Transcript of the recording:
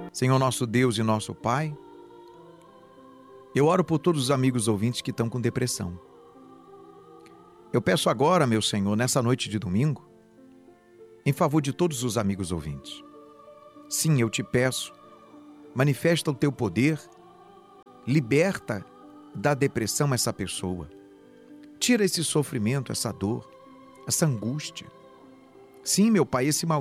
Senhor nosso Deus e nosso Pai, eu oro por todos os amigos ouvintes que estão com depressão. Eu peço agora, meu Senhor, nessa noite de domingo, em favor de todos os amigos ouvintes. Sim, eu te peço, manifesta o teu poder, liberta da depressão essa pessoa. Tira esse sofrimento, essa dor, essa angústia. Sim, meu Pai, esse mal